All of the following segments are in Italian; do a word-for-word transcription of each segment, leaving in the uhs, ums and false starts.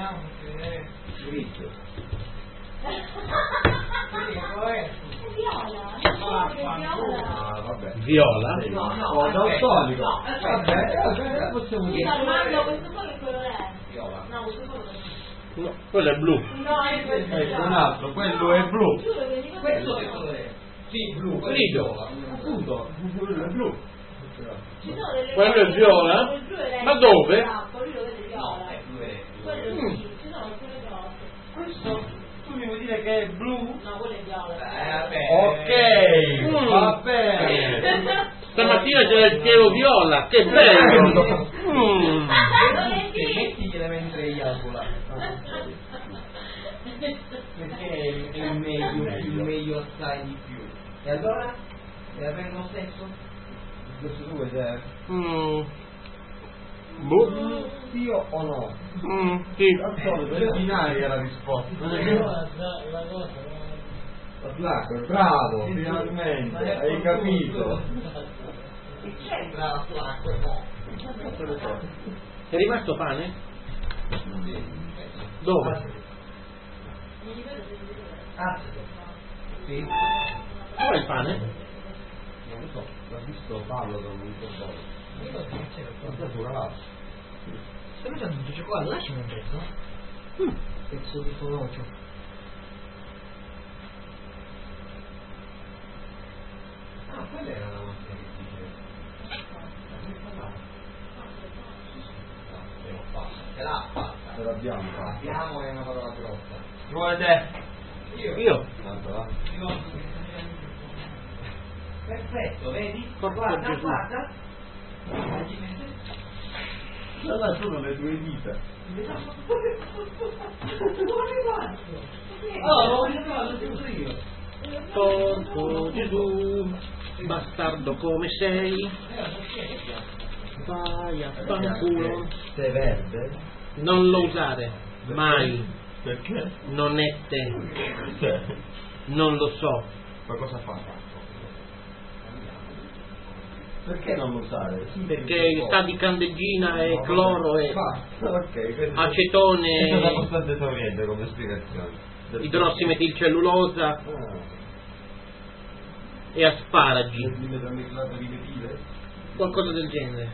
vediamo che Grigio. Ah, vabbè. Viola? No, no, oh, non solido. no, Vabbè, possiamo dire. Armando, questo qua che colore è? Viola. No, questo qua No, quello è blu. no, è questo. Ecco un altro, quello è blu. Giuro che dico questo che colore è? Sì, blu, quello è Grigio. viola. Appunto, quello è blu. Ci sono delle Quello è cose- viola? il blu è Ma dove? esatto, lui lo vede viola. No, è blu e Quello Mm. sì, ci sono alcune cose. Questo, tu mi vuoi dire che è blu? No, quello è viola. Eh, vabbè. Ok, Mm. va bene. Stamattina c'era il cielo viola, che bello! Mm. Mettigliele mentre io sulla. Perché è il meglio, il meglio assai di più. E allora? E avvengono lo stesso? Questo due c'è? Mm. Boh. Sì o no? Mm, sì. Al solito è binaria la risposta. La cosa, Flacco, bravo, finalmente, hai capito. che c'entra la flacco e no? È rimasto pane? Dove? Ah, sì? Dov'è il pane? Non lo so, l'ha visto Paolo da un po'. Io non so che c'era qua. Questa sura là. Stai mangiando tutto cioccolato? Lasciami un pezzo. Mm. Pezzo di forocio. Ah, quella era la macchina che dice. Abbiamo fatta. Ce l'ha fatta. Ce l'abbiamo fatta. Abbiamo è una parola grossa. Vuole te? Io. Io? Tanto va. Perfetto, vedi? Porco Guarda, Gesù. guarda. Allora sono le tue dita. Oh, lo voglio trovare, lo sento io. Porco Gesù, bastardo come sei, vai a fanculo. Sei verde? Non lo usare, mai, Perché? non è te, non lo so. Ma cosa fa? Perché non lo usare? Sì, Perché sta di candeggina e cloro e Basta, ok. questo- È stata acetone, abbastanza esauriente come spiegazione. idrossimetilcellulosa Ah, e asparagi, il metamiclato di metile? qualcosa del genere.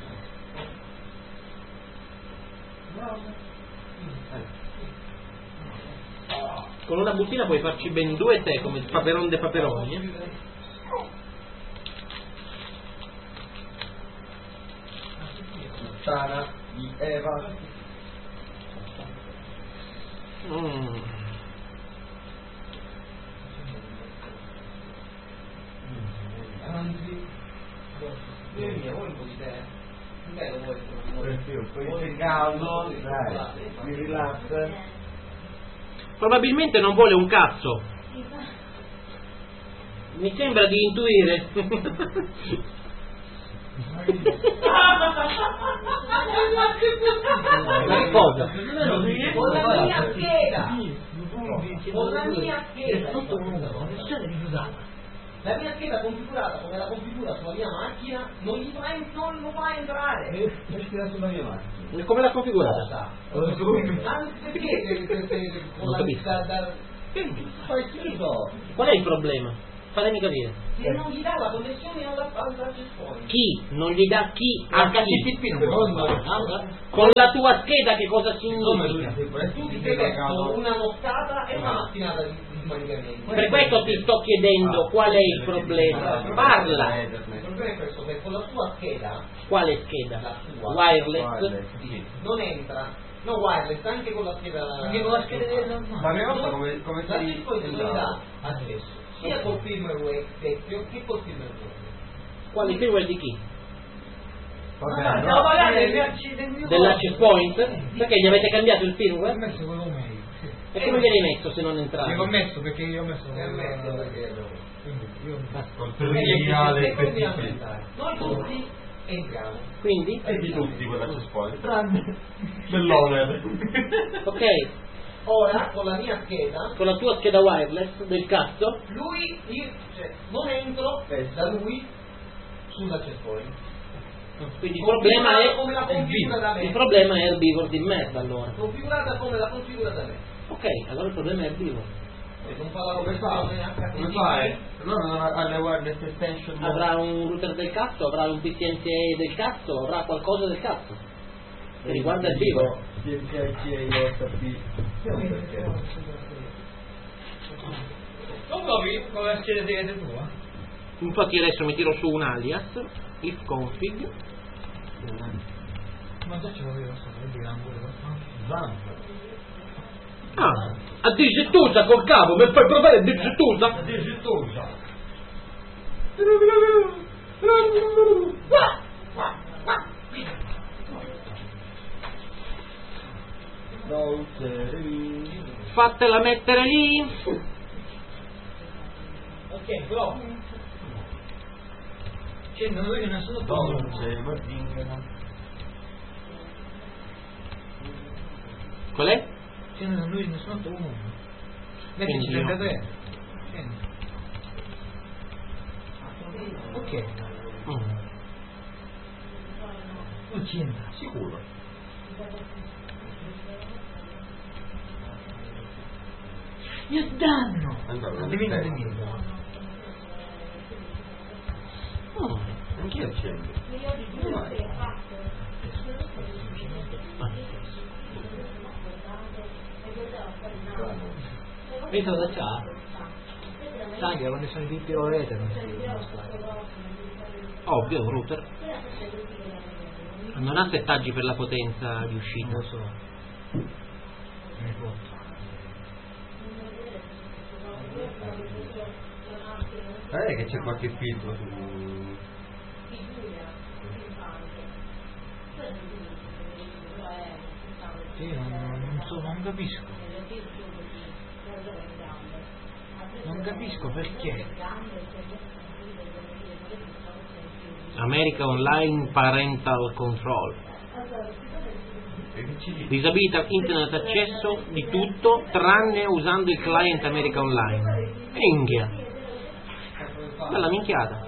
Con una bustina puoi farci ben due tè come il paperon de paperoni. eh. Puttana di Eva. Mm. Avanti. Dio mio, vuoi un po' di te? Bello, vuoi? Perché un po' di caldo, dai, mi rilassa. Probabilmente non vuole un cazzo. Mi sembra di intuire. Ma cosa? Con la mia scheda! Con la mia scheda! Nessuna rifiutata. La mia scheda configurata come la configura sulla mia macchina non gli fa, non lo fa entrare. Mettila sulla mia macchina. Come l'ha configurata? Anche perché se- se- se- con Non la capisco. da, da, Fai schifo. Qual è il problema? Fatemi capire. se non gli dà la connessione alla al accessorio. Chi? Non gli dà chi a chi? Secondo me. Con la tua scheda che cosa Siccome tu significa? Tu ti sei messo una nottata e una mattinata di di smanicamento. Per questo ti sto chiedendo qual è il problema. Parla. Il problema è questo, che con la tua scheda, Quale scheda? la tua, Wireless? sì, non entra. No, wireless, anche con la scheda. Anche con la scheda del Ma che cosa come, come La sei Cisco non entrato? dà accesso sia col firmware vecchio che col firmware nuovo. Quale firmware di chi? Va Ah, bene, stiamo no? parlando del mio acc- del mio Dell'access point? Perché gli avete cambiato il Ho firmware? messo quello meglio, sì. E come gliel'hai messo se non Io entrava? l'ho messo perché io ho messo Eh, messo perché quindi io Col E triviale come dobbiamo effettivamente. entrare? Noi tutti entriamo. Quindi? E di tutti quella c'è spoiler. Tranne dell'Oner. Ok, Ora con la mia scheda con la tua scheda wireless del cazzo, lui io, cioè, non entro da lui sull'accessorio. Quindi il problema è come la configura da me. il problema è herbivore di merda allora. Configurata come la configura da me. Ok, allora il problema è herbivore. E non fa la Come fa? conversione Come fai? No, non ha alle wireless extension. Avrà un router del cazzo, avrà un P C N C A del cazzo, avrà qualcosa del cazzo. Che riguarda il vivo. Sì, sì, sì, io capisco. Non provi con la scheda di rete tua? Infatti adesso mi tiro su un alias, if config. Ma già ce l'avevo, sto vedendo Zampa. Ah, a digittusa col cavo, mi fai provare a digittusa? Digitosa. Fatela mettere lì. Ok, però cioè non vedo nessuno Dolce, Martina. Qual è? cioè non vedo nessuno altro uomo. Quindi Mettici io. trentatré. Ok. Mm. Non c'entra. Sicuro. Mi danno! Allora, Divina aspetta. divina. Mm. Anch'io accendo. Vedi cosa c'ha? Sai che quando sono di tiro rete non si Ovvio, un router. Non ha settaggi per la potenza di uscita. non lo so. Mi foto. Eh, che c'è qualche filtro su... Sì, non, non so, non capisco. Non capisco perché. America Online Parental Control. E che ci dici? Disabilita internet accesso di tutto tranne usando il client America Online. Minchia. Bella minchiata.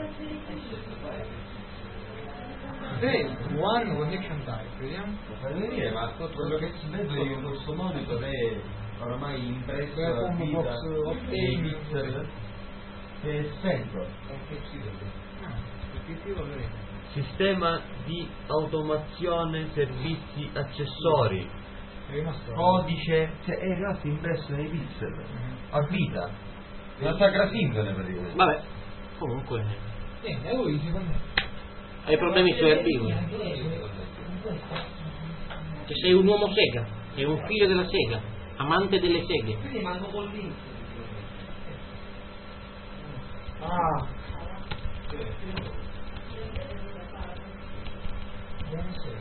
Sì, one connection type, vediamo. Lo fai venire, ma quello che ci vedo io in questo monitor è oramai impresso Quella a combo vita box ottenere. dei mixer e spento. Ah, perché qui lo vedo. Sistema di automazione servizi accessori. È rimasto. Codice, cioè è rimasto impresso nei pixel a vita. Una sacra singole praticamente. Vabbè. Comunque. Sì, è lui secondo me. Hai problemi su herbivori. Che sei un uomo sega. Sei un figlio della sega. Amante delle seghe. Quindi manco col link. Ah. Buonasera.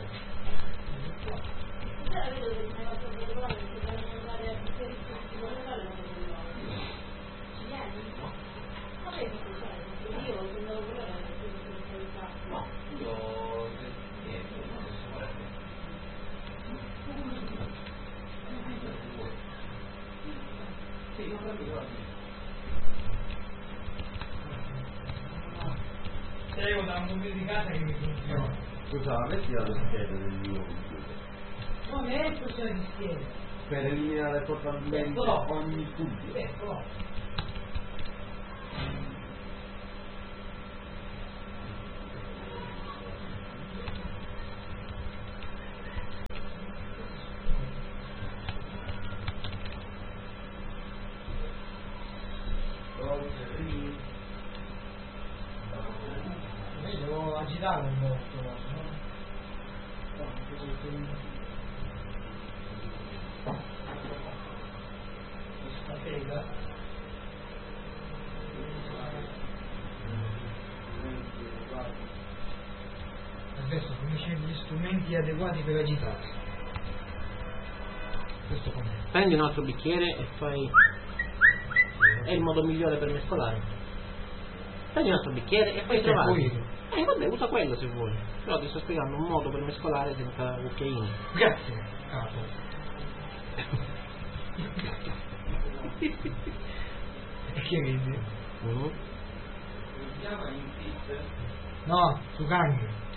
Sei da un computer di casa che mi funziona. Scusa, avessi la scheda del mio computer Non è questione di scheda. per eliminare totalmente Eccolo. ogni dubbio. Eccolo. Io devo agitare un po'. Questa tela. Adesso fornisce gli strumenti adeguati per agitare. Questo com'è? Prendi un altro bicchiere e fai. È il modo migliore per mescolare. Prendi un altro bicchiere e fai Questo è trovare. pulito. Eh vabbè, usa quello se vuoi. Però ti sto spiegando un modo per mescolare senza cucchiaini. Grazie. Capo. E che vedi? Mm. Si chiama in fit No, su carne.